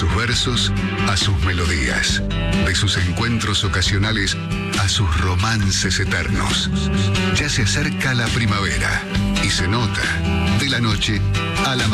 sus versos a sus melodías, de sus encuentros ocasionales a sus romances eternos. Ya se acerca la primavera y se nota de la noche a la mañana.